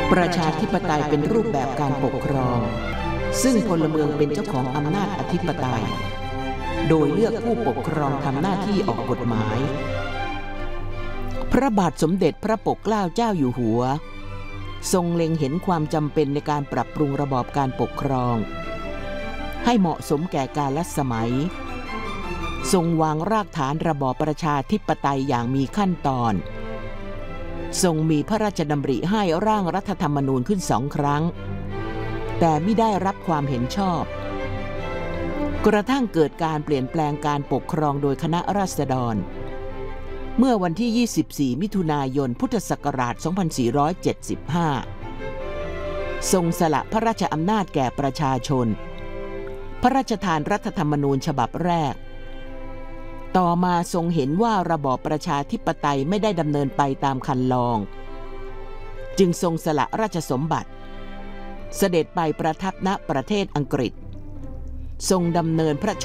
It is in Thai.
ประชาธิปไตยเป็นรูปแบบการปกครองซึ่งพลเมืองเป็นเจ้าของอำนาจอธิปไตยโดยเลือกผู้ปกครองทำหน้าที่ออกกฎหมายพระบาทสมเด็จพระปกเกล้าเจ้าอยู่หัวทรงเล็งเห็นความจำเป็นในการปรับปรุงระบอบการปกครองให้เหมาะสมแก่กาลสมัยทรงวางรากฐานระบอบประชาธิปไตยอย่างมีขั้นตอนทรงมีพระราชดำริให้ร่างรัฐธรรมนูญขึ้น2 ครั้งแต่ไม่ได้รับความเห็นชอบกระทั่งเกิดการเปลี่ยนแปลงการปกครองโดยคณะราษฎรเมื่อวันที่ 24 มิถุนายน พุทธศักราช 2475 ทรงสละพระราชอำนาจแก่ประชาชนพระราชทานรัฐธรรมนูญฉบับแรกต่อมาทรงเห็นว่าระบอบประชาธิปไตยไม่ได้ดำเนินไปตามคันลองจึงทรงสละราชสมบัติเสด็จไปประทับณประเทศอังกฤษทรงดำเนินพระช